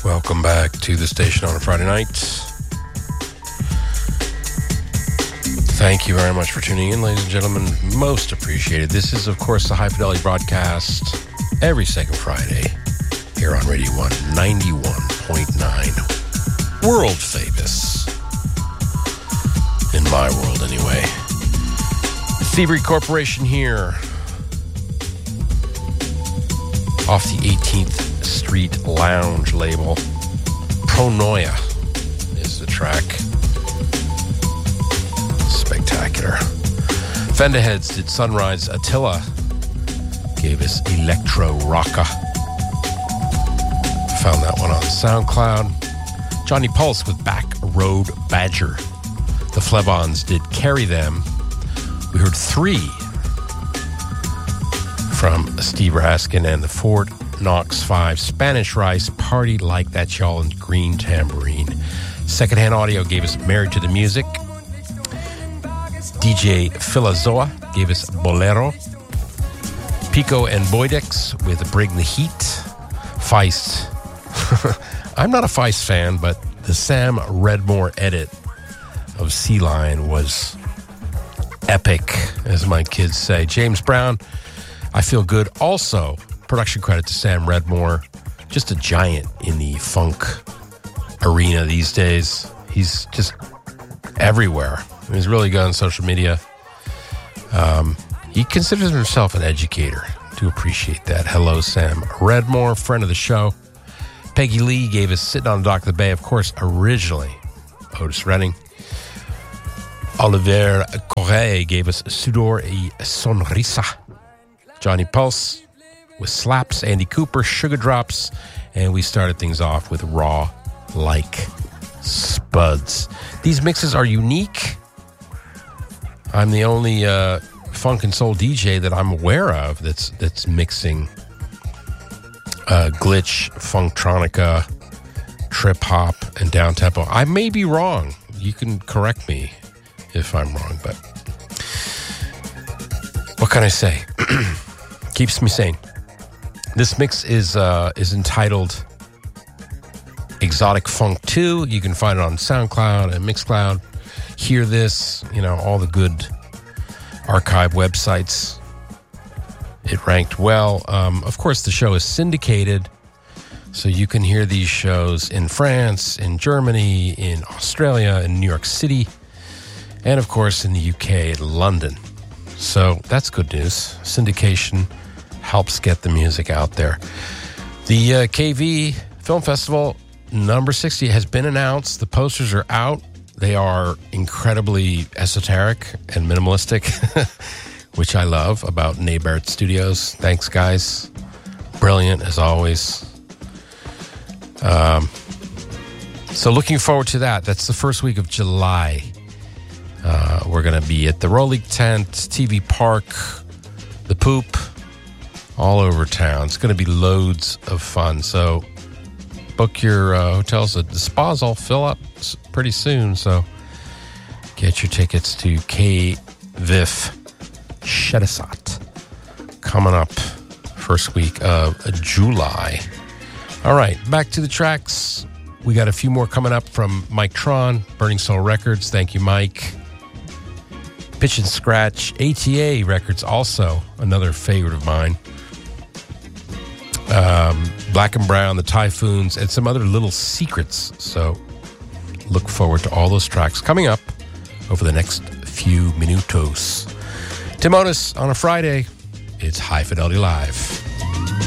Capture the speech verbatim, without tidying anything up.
Welcome back to the station on a Friday night. Thank you very much for tuning in, ladies and gentlemen. Most appreciated. This is, of course, the High Fidelity broadcast every second Friday here on Radio one ninety-one point nine. World famous. In my world, anyway. Thievery Corporation here. Off the eighteenth Street Lounge label. Pronoia is the track. Spectacular. Fenderheads did Sunrise. Attila gave us Electro Rocka. Found that one on SoundCloud. Johnny Pulse with Back Road Badger. The Flebons did Carry Them. We heard Three from Steve Raskin and the Fort Knox Five. Spanish Rice, Party Like That Y'all, and Green Tambourine. Secondhand Audio gave us Married to the Music. D J Philazoa gave us Bolero. Pico and Boydex with Bring the Heat. Feist. I'm not a Feist fan, but the Sam Redmore edit of Sea Lion was epic, as my kids say. James Brown, I Feel Good. Also, production credit to Sam Redmore. Just a giant in the funk arena these days. He's just everywhere. He's really good on social media. Um, he considers himself an educator. Do appreciate that. Hello, Sam Redmore, friend of the show. Peggy Lee gave us Sitting on the Dock of the Bay. Of course, originally Otis Redding. Oliver Correa gave us Sudor y Sonrisa. Johnny Pulse with Slaps. Andy Cooper, Sugar Drops. And we started things off with Raw Like Spuds. These mixes are unique. I'm the only uh, funk and soul D J that I'm aware of that's that's mixing uh, glitch, funktronica, trip hop, and down tempo. I may be wrong. You can correct me if I'm wrong, but what can I say? Keeps me sane. This mix is uh, is entitled Exotic Funk two. You can find it on SoundCloud and Mixcloud. Hear This, you know, all the good archive websites. It ranked well. Um, of course, the show is syndicated, so you can hear these shows in France, in Germany, in Australia, in New York City, and of course in the U K, London. So that's good news. Syndication helps get the music out there. The uh, K V Film Festival number sixty has been announced. The posters are out. They are incredibly esoteric and minimalistic, which I love about Naybert Studios. Thanks, guys. Brilliant, as always. Um, so looking forward to that. That's the first week of July. Uh, we're going to be at the Rolig Tent, T V Park, the Poop, all over town. It's going to be loads of fun. So book your uh, hotels. The spas all fill up pretty soon, so get your tickets to K V I F Shedisat coming up first week of July. All right, back to the tracks. We got a few more coming up from Mike Tron, Burning Soul Records. Thank you, Mike. Pitch and Scratch, A T A Records, also another favorite of mine. Um, Black and Brown, the Typhoons, and some other little secrets. So look forward to all those tracks coming up over the next few minutos. Tim Otis on a Friday. It's High Fidelity Live.